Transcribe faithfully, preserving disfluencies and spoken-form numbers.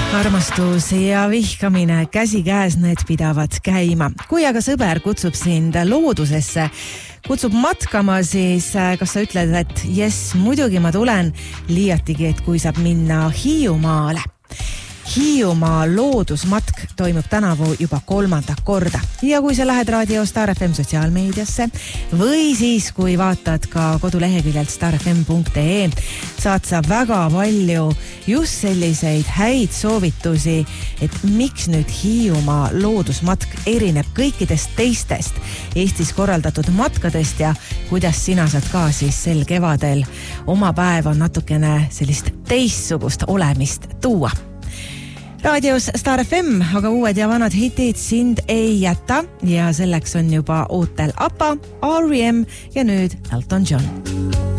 Armastus ja vihkamine käsikäes need pidavad käima. Kui aga sõber kutsub sind loodusesse, kutsub matkama, siis kas sa ütled, et jes, muidugi ma tulen, liiatigi, et kui saab minna Hiiumaale. Hiiumaa loodusmatk toimub tänavu juba kolmanda korda. Ja kui sa lähed Raadio Star F M sotsiaalmeediasse või siis kui vaatad ka koduleheküljelt star f m punkt e, saad sa väga palju just selliseid häid soovitusi, et miks nüüd Hiiumaa loodusmatk erineb kõikidest teistest Eestis korraldatud matkadest ja kuidas sina saad ka siis sel kevadel oma päeva natukene sellist teistsugust olemist tuua. Raadios Star F M, aga uued ja vanad hitid sind ei jäta ja selleks on juba ootel A P A, R E M ja nüüd Elton John.